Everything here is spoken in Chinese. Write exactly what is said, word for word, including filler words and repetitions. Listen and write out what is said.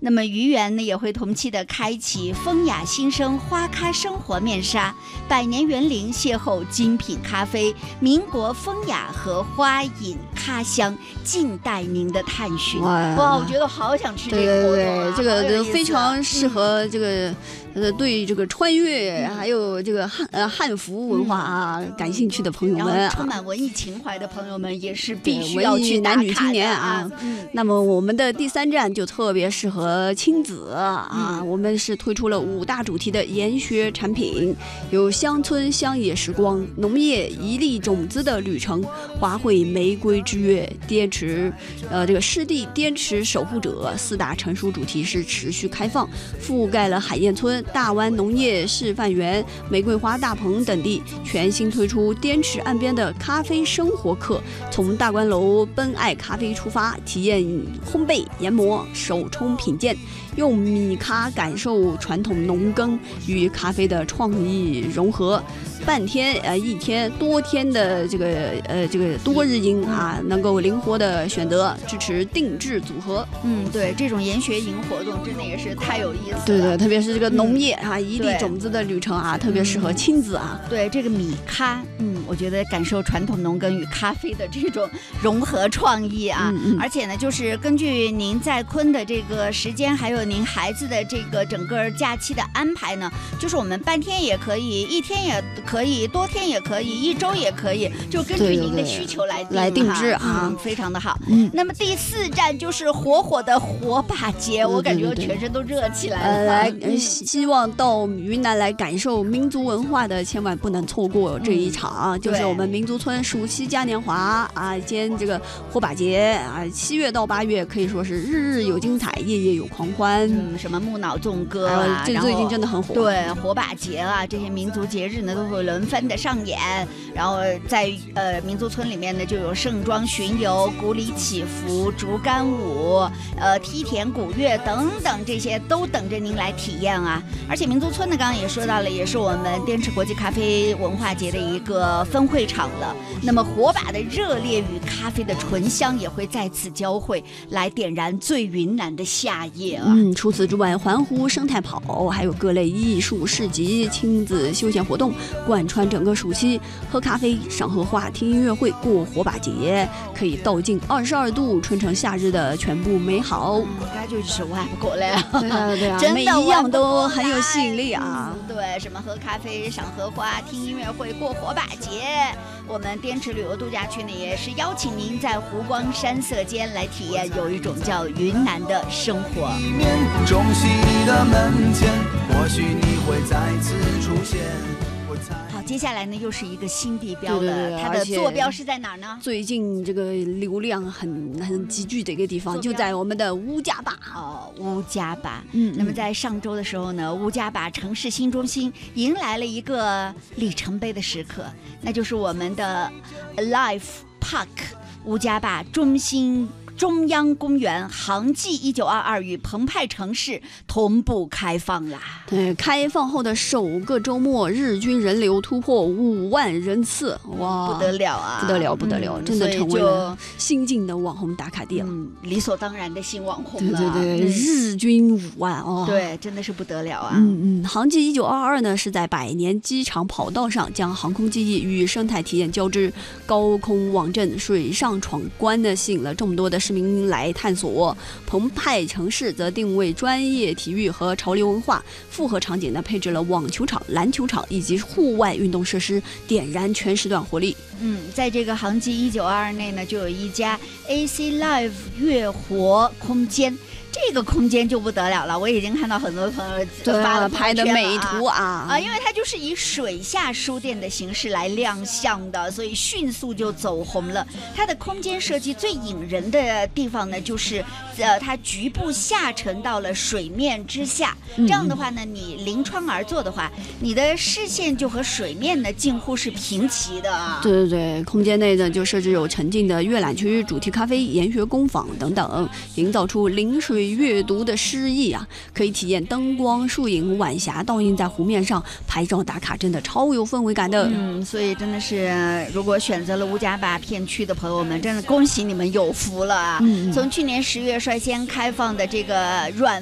那么愚园呢也会同期的开启风雅新生花咖生活面纱，百年园林邂逅精品咖啡，民国风雅和花饮咖香，静待您的探寻。哇，我觉得好想吃这个活动、啊、 对对对，这个非常适合这个、嗯、呃对这个穿越、嗯、还有这个汉呃汉服文化啊、嗯、感兴趣的朋友们、啊， 然后充满文艺情怀的朋友们也是必须要去男女青年啊。 嗯， 那么我们的第三站就特别适合亲子啊、嗯，我们是推出了五大主题的研学产品，有乡村乡野时光、农业一粒种子的旅程、花卉玫瑰之月、滇池呃这个湿地滇池守护者四大成熟主题是持续开放，覆盖了海燕村、大湾农业示范园、玫瑰花大棚等地，全新推出滇池岸边的咖啡生活课，从大观楼奔爱咖啡出发，体验烘焙、研磨、手冲品鉴，用米咖感受传统农耕与咖啡的创意融合。半天呃一天多天的这个呃这个多日营啊，能够灵活的选择，支持定制组合。 嗯，对，这种研学营活动真的也是太有意思了。 对对，特别是这个农业啊、嗯、一粒种子的旅程啊，特别适合亲子啊。 对，这个米咖，嗯，我觉得感受传统农耕与咖啡的这种融合创意啊， 嗯嗯， 而且呢，就是根据您在昆的这个时间，还有您孩子的这个整个假期的安排呢，就是我们半天也可以，一天也可以，多天也可以，一周也可以，就根据您的需求来定来定制啊、 嗯，非常的好。 嗯， 那么第四站就是火火的火把节，我感觉我全身都热起来了。 呃，来、呃，希望到云南来感受民族文化的，千万不能错过这一场，嗯、就是我们民族村暑期嘉年华啊，兼这个火把节啊，七月到八月可以说是日日有精彩，夜夜有狂欢。 嗯，什么木脑纵歌啊， 这最近真的很火。 对，火把节啊，这些民族节日呢都会轮番的上演。然后在呃民族村里面呢，就有盛装巡游、古里祈福、竹竿舞、呃梯田鼓乐等等，这些都等着您来体验啊！而且民族村呢，刚刚也说到了，也是我们滇池国际咖啡文化节的一个分会场了。那么火把的热烈与咖啡的醇香也会再次交汇，来点燃最云南的夏夜啊！ 嗯，除此之外，环湖生态跑，还有各类艺术市集、亲子休闲活动，贯穿整个暑期。喝咖啡、赏荷花、听音乐会、过火把节，可以道尽二十二度春城夏日的全部美好。 嗯，该就是玩不过来。 对啊，对啊， 真的每一样都很有吸引力啊。 嗯、对，什么喝咖啡、赏荷花、听音乐会、过火把节，我们滇池旅游度假区呢也是邀请您在湖光山色间来体验有一种叫云南的生活。 中西的门前，或许你会再次出现。 好，接下来呢又是一个新地标了， 对对对， 它的坐标是在哪儿呢？ 最近这个流量很很集聚的一个地方，就在我们的乌家坝哦，乌家坝。 嗯， 那么在上周的时候呢，乌家坝城市新中心迎来了一个里程碑的时刻，那就是我们的 Alive Park 乌家坝中心。中央公园航迹一九二二与澎湃城市同步开放啦！ 对，开放后的首个周末，日均人流突破五万人次，哇， 不得了啊！ 不得了，不得了，嗯、真的成为了新晋的网红打卡地了， 嗯，理所当然的新网红了。 对对对，嗯、日均五万哦， 对，真的是不得了啊！ 嗯嗯，航迹一九二二呢是在百年机场跑道上将航空记忆与生态体验交织，高空网阵、水上闯关呢，吸引了这么多的市民来探索。澎湃城市则定位专业体育和潮流文化，复合场景呢配置了网球场、篮球场以及户外运动设施，点燃全时段活力。 嗯，在这个航迹一九二二内呢，就有一家 A C Live 乐活空间。这个空间就不得了了，我已经看到很多朋友发了拍的美图啊啊，因为它就是以水下书店的形式来亮相的，所以迅速就走红了。它的空间设计最引人的地方呢，就是呃，它局部下沉到了水面之下，这样的话呢，你临窗而坐的话，你的视线就和水面呢近乎是平齐的。 对对对，空间内呢就设置有沉浸的阅览区、主题咖啡、研学工坊等等，营造出临水阅读的诗意啊，可以体验灯光、树影、晚霞倒映在湖面上，拍照打卡真的超有氛围感的。 嗯，所以真的是，如果选择了乌家坝片区的朋友们，真的恭喜你们有福了啊！嗯、从去年十月率先开放的这个软